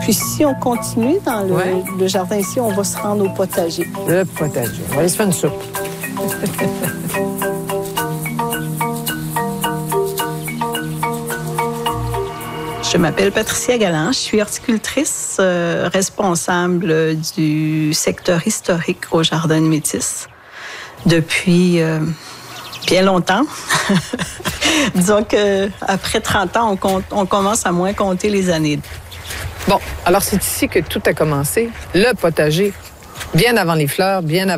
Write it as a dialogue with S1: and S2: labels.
S1: Puis si on continue dans le jardin ici, on va se rendre au potager.
S2: Le potager. On va aller se faire une soupe.
S1: Je m'appelle Patricia Galland, je suis horticultrice responsable du secteur historique au Jardin de Métis depuis bien longtemps. Disons qu'après 30 ans, on commence à moins compter les années.
S2: Bon, alors c'est ici que tout a commencé. Le potager, bien avant les fleurs, bien avant